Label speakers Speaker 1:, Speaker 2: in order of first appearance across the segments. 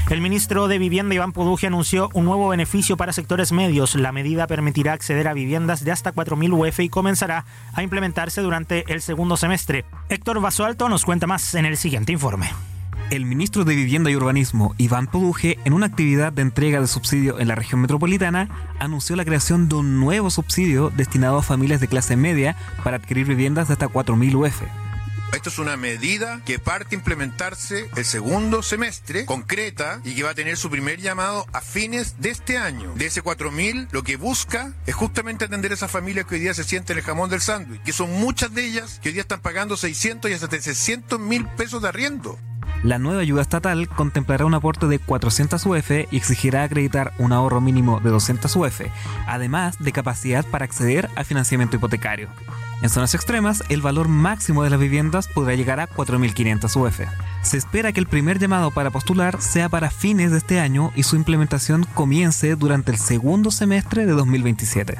Speaker 1: El ministro de Vivienda, Iván Produje, anunció un nuevo beneficio para sectores medios. La medida permitirá acceder a viviendas de hasta 4.000 UF y comenzará a implementarse durante el segundo semestre. Héctor Basualto nos cuenta más en el siguiente informe.
Speaker 2: El ministro de Vivienda y Urbanismo, Iván Produje, en una actividad de entrega de subsidio en la región metropolitana, anunció la creación de un nuevo subsidio destinado a familias de clase media para adquirir viviendas de hasta 4.000 UF.
Speaker 3: Esto es una medida que parte a implementarse el segundo semestre, concreta, y que va a tener su primer llamado a fines de este año. De ese 4.000, lo que busca es justamente atender a esas familias que hoy día se sienten el jamón del sándwich, que son muchas de ellas que hoy día están pagando 600 y hasta 700.000 pesos de arriendo.
Speaker 2: La nueva ayuda estatal contemplará un aporte de 400 UF y exigirá acreditar un ahorro mínimo de 200 UF, además de capacidad para acceder a financiamiento hipotecario. En zonas extremas, el valor máximo de las viviendas podrá llegar a 4.500 UF. Se espera que el primer llamado para postular sea para fines de este año y su implementación comience durante el segundo semestre de 2027.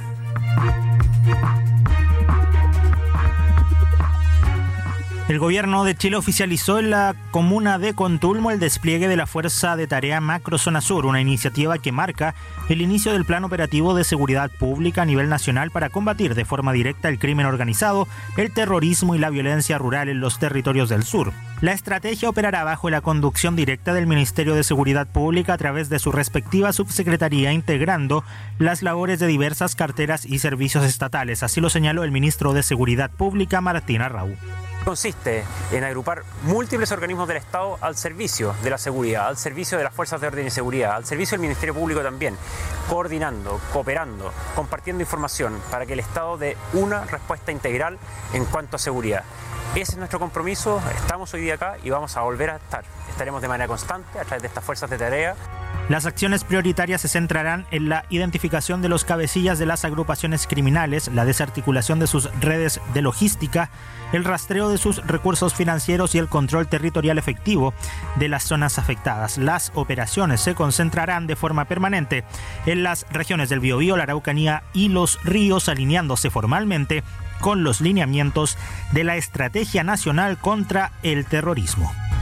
Speaker 1: El gobierno de Chile oficializó en la comuna de Contulmo el despliegue de la Fuerza de Tarea Macro Zona Sur, una iniciativa que marca el inicio del Plan Operativo de Seguridad Pública a nivel nacional para combatir de forma directa el crimen organizado, el terrorismo y la violencia rural en los territorios del sur. La estrategia operará bajo la conducción directa del Ministerio de Seguridad Pública a través de su respectiva subsecretaría, integrando las labores de diversas carteras y servicios estatales. Así lo señaló el ministro de Seguridad Pública, Martín Arrau.
Speaker 4: Consiste en agrupar múltiples organismos del Estado al servicio de la seguridad, al servicio de las fuerzas de orden y seguridad, al servicio del Ministerio Público también, coordinando, cooperando, compartiendo información para que el Estado dé una respuesta integral en cuanto a seguridad. Ese es nuestro compromiso, estamos hoy día acá y vamos a volver a estar. Estaremos de manera constante a través de estas fuerzas de tarea.
Speaker 1: Las acciones prioritarias se centrarán en la identificación de los cabecillas de las agrupaciones criminales, la desarticulación de sus redes de logística, el rastreo de sus recursos financieros y el control territorial efectivo de las zonas afectadas. Las operaciones se concentrarán de forma permanente en las regiones del Biobío, la Araucanía y los ríos, alineándose formalmente con los lineamientos de la Estrategia Nacional contra el Terrorismo.